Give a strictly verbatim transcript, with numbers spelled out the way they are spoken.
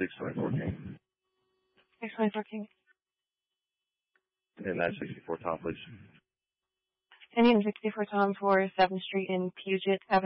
six twenty-four King. six twenty-four King. And that's sixty-four Tom, please. I need sixty-four Tom for seventh Street in Puget Avenue.